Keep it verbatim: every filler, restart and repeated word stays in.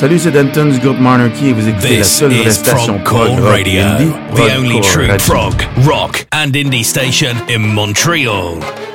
Salut, c'est Danton du groupe Monarchy et vous écoutez This la seule vraie is station Prog prog Core rock Radio, indie, the only Prog Core true Radio. prog, rock and indie station in Montreal.